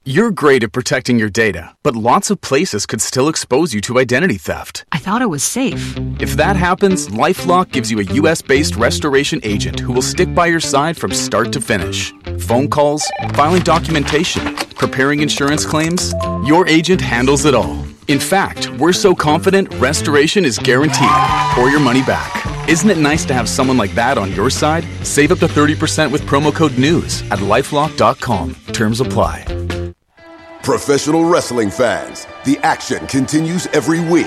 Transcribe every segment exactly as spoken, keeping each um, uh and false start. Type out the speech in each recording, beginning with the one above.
You're great at protecting your data, but lots of places could still expose you to identity theft. I thought it was safe. If that happens, LifeLock gives you a U S-based restoration agent who will stick by your side from start to finish. Phone calls, filing documentation, preparing insurance claims, your agent handles it all. In fact, we're so confident restoration is guaranteed or your money back. Isn't it nice to have someone like that on your side? Save up to thirty percent with promo code NEWS at lifelock dot com. Terms apply. Professional wrestling fans, the action continues every week.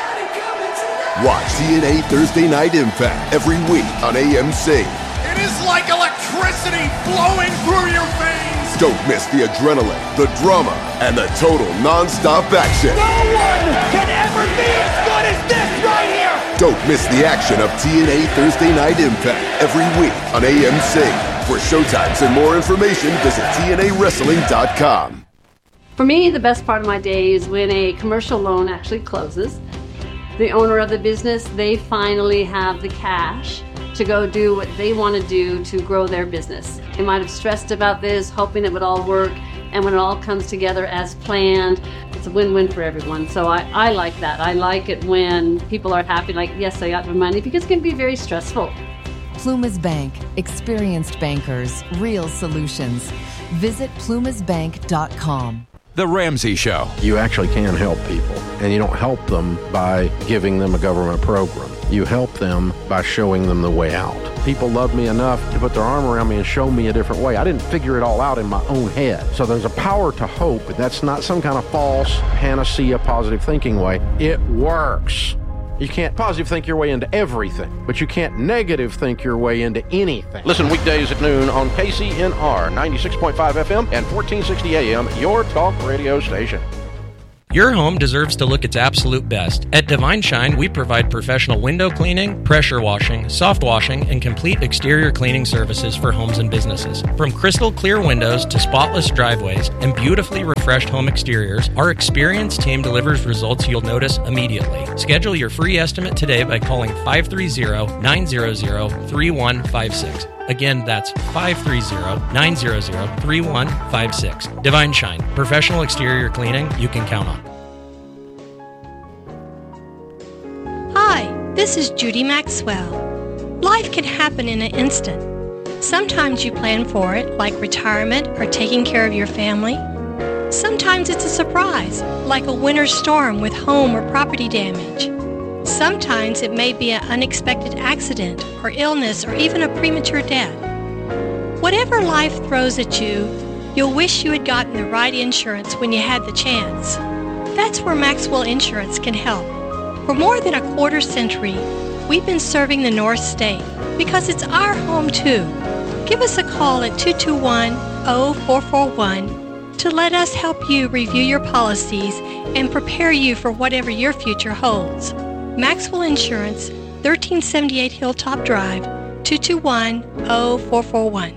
Watch T N A Thursday Night Impact every week on A M C. It is like electricity flowing through your veins. Don't miss the adrenaline, the drama, and the total non-stop action. No one can ever be as good as this right here. Don't miss the action of T N A Thursday Night Impact every week on A M C. For showtimes and more information, visit T N A wrestling dot com. For me, the best part of my day is when a commercial loan actually closes. The owner of the business, they finally have the cash to go do what they want to do to grow their business. They might have stressed about this, hoping it would all work, and when it all comes together as planned, it's a win-win for everyone. So I, I like that. I like it when people are happy, like, yes, I got my money, because it can be very stressful. Plumas Bank. Experienced bankers. Real solutions. Visit plumas bank dot com. The Ramsey Show. You actually can help people, and you don't help them by giving them a government program. You help them by showing them the way out. People love me enough to put their arm around me and show me a different way. I didn't figure it all out in my own head. So there's a power to hope, but that's not some kind of false panacea positive thinking way. It works. You can't positive think your way into everything, but you can't negative think your way into anything. Listen weekdays at noon on K C N R ninety-six point five F M and fourteen sixty A M, your talk radio station. Your home deserves to look its absolute best. At Divine Shine, we provide professional window cleaning, pressure washing, soft washing, and complete exterior cleaning services for homes and businesses. From crystal clear windows to spotless driveways and beautifully refreshed home exteriors, our experienced team delivers results you'll notice immediately. Schedule your free estimate today by calling five three zero, nine zero zero, three one five six. Again, that's five three zero, nine zero zero, three one five six. Divine Shine, professional exterior cleaning you can count on. Hi, this is Judy Maxwell. Life can happen in an instant. Sometimes you plan for it, like retirement or taking care of your family. Sometimes it's a surprise, like a winter storm with home or property damage. Sometimes it may be an unexpected accident or illness or even a premature death. Whatever life throws at you, you'll wish you had gotten the right insurance when you had the chance. That's where Maxwell Insurance can help. For more than a quarter century, we've been serving the North State because it's our home too. Give us a call at two two one, zero four four one to let us help you review your policies and prepare you for whatever your future holds. Maxwell Insurance, thirteen seventy-eight Hilltop Drive, two two one, zero four four one.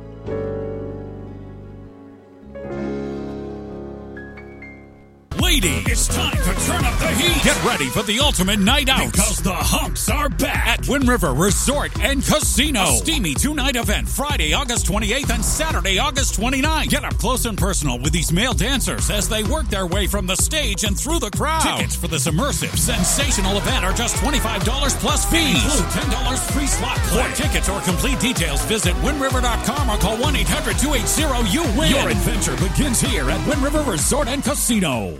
Ladies, it's time to turn up the heat. Get ready for the ultimate night out. Because the Hunks are back at Wind River Resort and Casino. A steamy two-night event Friday, August twenty-eighth and Saturday, August twenty-ninth. Get up close and personal with these male dancers as they work their way from the stage and through the crowd. Tickets for this immersive, sensational event are just twenty-five dollars plus fees. Include ten dollars free slot play. For tickets or complete details, visit wind river dot com or call one eight hundred, two eight zero, you win. Your adventure begins here at Wind River Resort and Casino.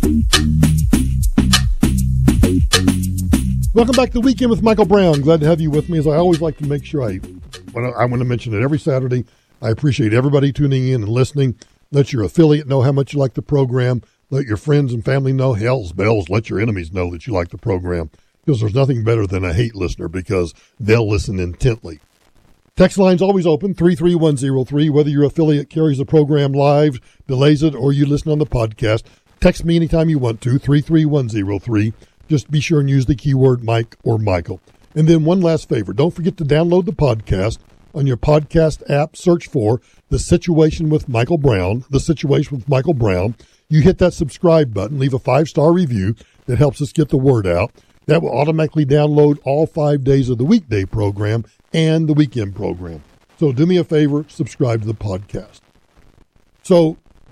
Welcome back to The Weekend with Michael Brown. Glad to have you with me. As I always like to make sure I, I want to mention it every Saturday. I appreciate everybody tuning in and listening. Let your affiliate know how much you like the program. Let your friends and family know. Hell's bells, let your enemies know that you like the program. Because there's nothing better than a hate listener, because they'll listen intently. Text line's always open, three three one zero three. Whether your affiliate carries the program live, delays it, or you listen on the podcast, text me anytime you want to, three three one zero three. Just be sure and use the keyword Mike or Michael. And then one last favor. Don't forget to download the podcast on your podcast app. Search for The Situation with Michael Brown, The Situation with Michael Brown. You hit that subscribe button, leave a five-star review that helps us get the word out. That will automatically download all five days of the weekday program and the weekend program. So do me a favor, subscribe to the podcast. So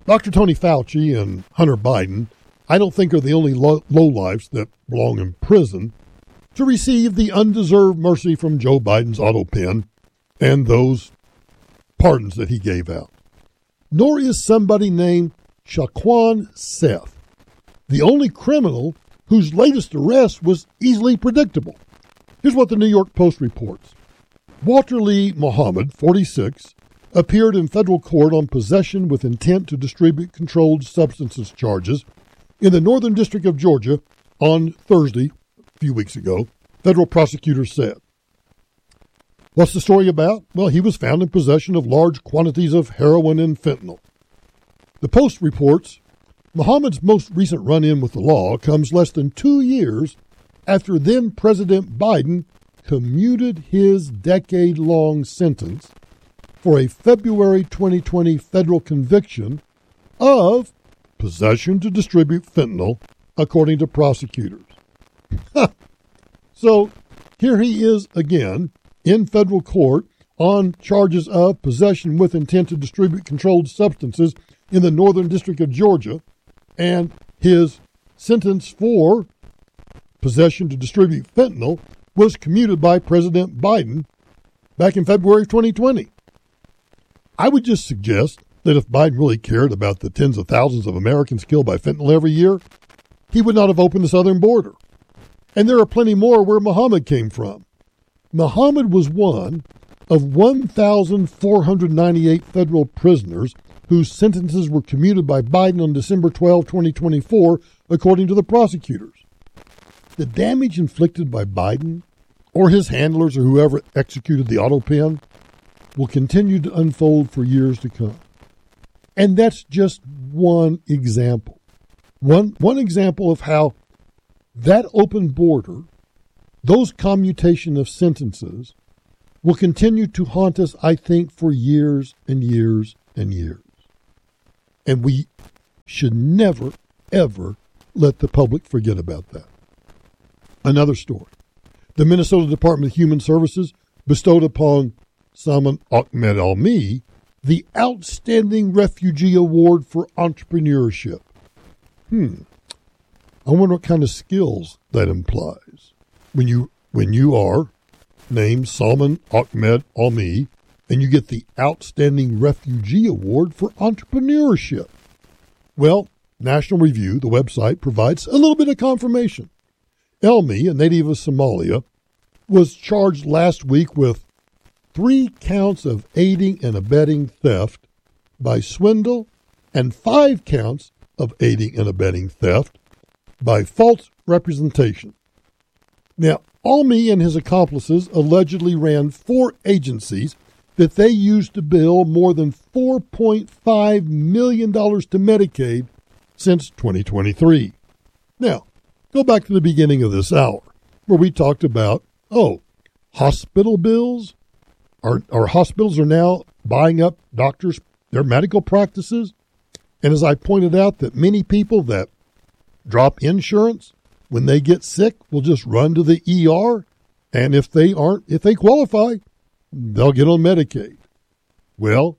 Doctor Tony Fauci and Hunter Biden, I don't think are the only low lowlifes that belong in prison to receive the undeserved mercy from Joe Biden's auto pen and those pardons that he gave out. Nor is somebody named Shaquan Seth the only criminal whose latest arrest was easily predictable. Here's what the New York Post reports. Walter Lee Muhammad, forty-six, appeared in federal court on possession with intent to distribute controlled substances charges in the Northern District of Georgia on Thursday, a few weeks ago, federal prosecutors said. What's the story about? Well, he was found in possession of large quantities of heroin and fentanyl. The Post reports Muhammad's most recent run-in with the law comes less than two years after then-President Biden commuted his decade-long sentence for a February twenty twenty federal conviction of possession to distribute fentanyl, according to prosecutors. So here he is again in federal court on charges of possession with intent to distribute controlled substances in the Northern District of Georgia, and his sentence for possession to distribute fentanyl was commuted by President Biden back in February of twenty twenty. I would just suggest that if Biden really cared about the tens of thousands of Americans killed by fentanyl every year, he would not have opened the southern border. And there are plenty more where Muhammad came from. Muhammad was one of one thousand four hundred ninety-eight federal prisoners whose sentences were commuted by Biden on December twelfth, twenty twenty-four, according to the prosecutors. The damage inflicted by Biden or his handlers or whoever executed the auto pen will continue to unfold for years to come. And that's just one example. One, one example of how that open border, those commutation of sentences, will continue to haunt us, I think, for years and years and years. And we should never, ever let the public forget about that. Another story. The Minnesota Department of Human Services bestowed upon Salman Ahmed Almi the Outstanding Refugee Award for Entrepreneurship. Hmm. I wonder what kind of skills that implies. When you when you are named Salman Ahmed Almi and you get the Outstanding Refugee Award for Entrepreneurship. Well, National Review, the website, provides a little bit of confirmation. Elmi, a native of Somalia, was charged last week with three counts of aiding and abetting theft by swindle and five counts of aiding and abetting theft by false representation. Now, Almi and his accomplices allegedly ran four agencies that they used to bill more than four point five million dollars to Medicaid since twenty twenty-three. Now, go back to the beginning of this hour where we talked about, oh, hospital bills? Our, our hospitals are now buying up doctors, their medical practices. And as I pointed out, that many people that drop insurance, when they get sick, will just run to the E R. And if they aren't, if they qualify, they'll get on Medicaid. Well,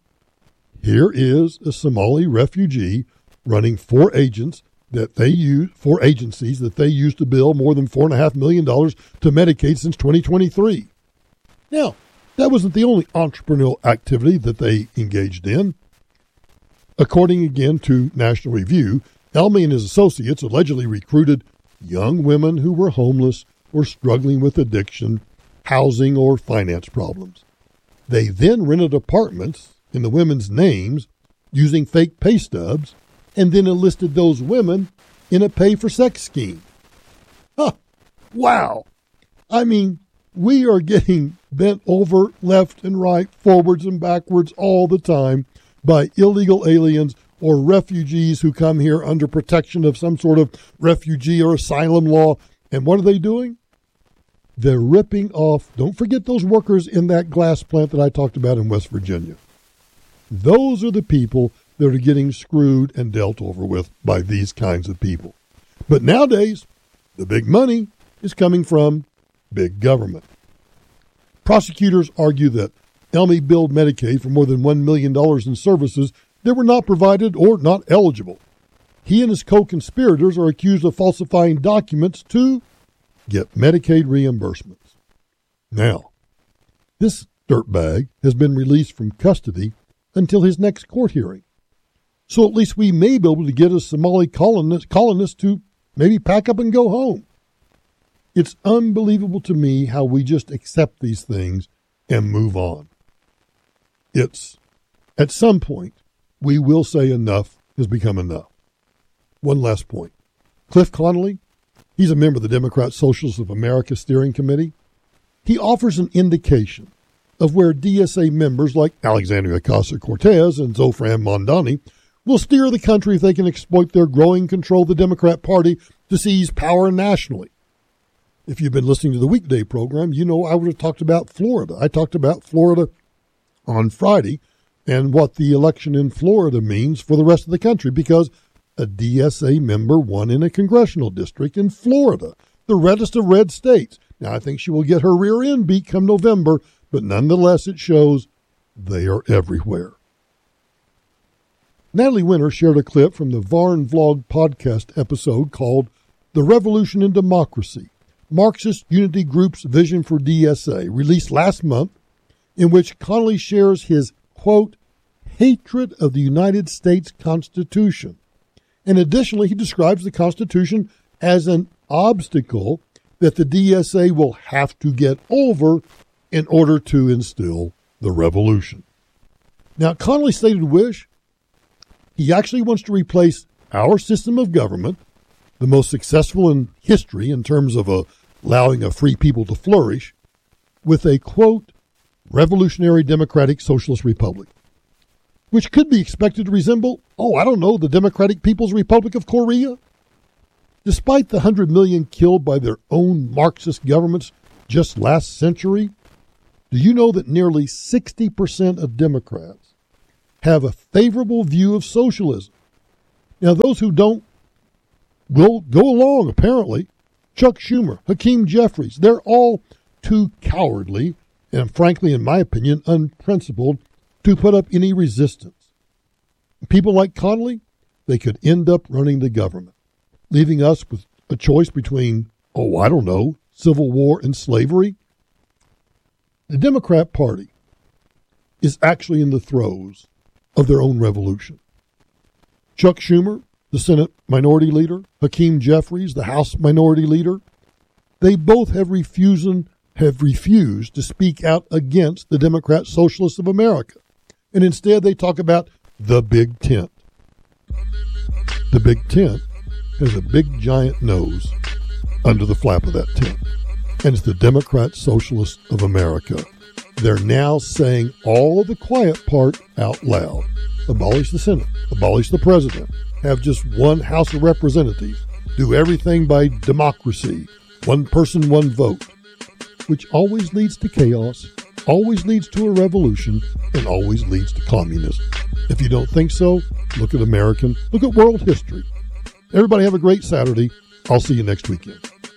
here is a Somali refugee running four agents that they use, four agencies that they used to bill more than four and a half million dollars to Medicaid since twenty twenty-three. Now, that wasn't the only entrepreneurial activity that they engaged in. According again to National Review, Elmi and his associates allegedly recruited young women who were homeless or struggling with addiction, housing, or finance problems. They then rented apartments in the women's names using fake pay stubs and then enlisted those women in a pay-for-sex scheme. Huh. Wow. I mean, we are getting bent over left and right, forwards and backwards all the time by illegal aliens or refugees who come here under protection of some sort of refugee or asylum law. And what are they doing? They're ripping off, don't forget those workers in that glass plant that I talked about in West Virginia. Those are the people that are getting screwed and dealt over with by these kinds of people. But nowadays, the big money is coming from big government. Prosecutors argue that Elmi billed Medicaid for more than one million dollars in services that were not provided or not eligible. He and his co-conspirators are accused of falsifying documents to get Medicaid reimbursements. Now, this dirtbag has been released from custody until his next court hearing. So at least we may be able to get a Somali colonist, colonist to maybe pack up and go home. It's unbelievable to me how we just accept these things and move on. It's, at some point, we will say enough has become enough. One last point. Cliff Connolly, he's a member of the Democrat Socialists of America Steering Committee. He offers an indication of where D S A members like Alexandria Ocasio-Cortez and Zofran Mondani will steer the country if they can exploit their growing control of the Democrat Party to seize power nationally. If you've been listening to the weekday program, you know I would have talked about Florida. I talked about Florida on Friday and what the election in Florida means for the rest of the country, because a D S A member won in a congressional district in Florida, the reddest of red states. Now, I think she will get her rear end beat come November, but nonetheless it shows they are everywhere. Natalie Winter shared a clip from the Varn Vlog podcast episode called The Revolution in Democracy, Marxist Unity Group's Vision for D S A, released last month, in which Connolly shares his, quote, hatred of the United States Constitution. And additionally, he describes the Constitution as an obstacle that the D S A will have to get over in order to instill the revolution. Now, Connolly stated wish, he actually wants to replace our system of government, the most successful in history in terms of uh, allowing a free people to flourish, with a, quote, revolutionary democratic socialist republic, which could be expected to resemble, oh, I don't know, the Democratic People's Republic of Korea. Despite the one hundred million killed by their own Marxist governments just last century, do you know that nearly sixty percent of Democrats have a favorable view of socialism? Now, those who don't will go along, apparently. Chuck Schumer, Hakeem Jeffries, they're all too cowardly and, frankly, in my opinion, unprincipled to put up any resistance. People like Connolly, they could end up running the government, leaving us with a choice between, oh, I don't know, civil war and slavery. The Democrat Party is actually in the throes of their own revolution. Chuck Schumer, the Senate Minority Leader, Hakeem Jeffries, the House Minority Leader, they both have refused, have refused to speak out against the Democrat Socialists of America. And instead they talk about the big tent. The big tent has a big giant nose under the flap of that tent. And it's the Democrat Socialists of America. They're now saying all the quiet part out loud. Abolish the Senate. Abolish the president. Have just one House of Representatives. Do everything by democracy. One person, one vote. Which always leads to chaos, always leads to a revolution, and always leads to communism. If you don't think so, look at American, look at world history. Everybody have a great Saturday. I'll see you next weekend.